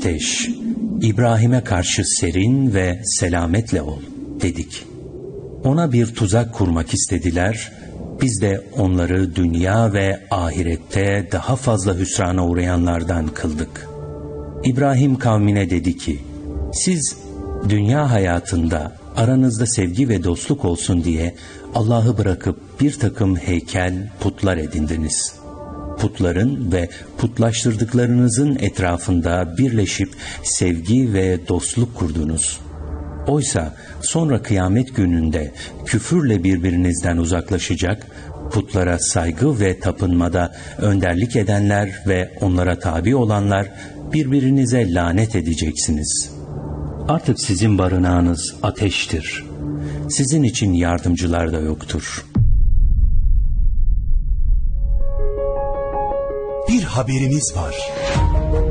ateş, İbrahim'e karşı serin ve selametle ol dedik. Ona bir tuzak kurmak istediler, biz de onları dünya ve ahirette daha fazla hüsrana uğrayanlardan kıldık. İbrahim kavmine dedi ki, siz dünya hayatında aranızda sevgi ve dostluk olsun diye Allah'ı bırakıp bir takım heykel, putlar edindiniz. Putların ve putlaştırdıklarınızın etrafında birleşip sevgi ve dostluk kurdunuz. Oysa sonra kıyamet gününde küfürle birbirinizden uzaklaşacak, putlara saygı ve tapınmada önderlik edenler ve onlara tabi olanlar birbirinize lanet edeceksiniz. Artık sizin barınağınız ateştir. Sizin için yardımcılar da yoktur. Bir haberimiz var.